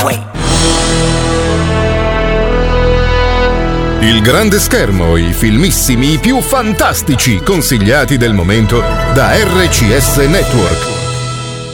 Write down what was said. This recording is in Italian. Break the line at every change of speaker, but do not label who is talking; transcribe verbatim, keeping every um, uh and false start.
Il grande schermo, i filmissimi, i più fantastici consigliati del momento da R C S Network.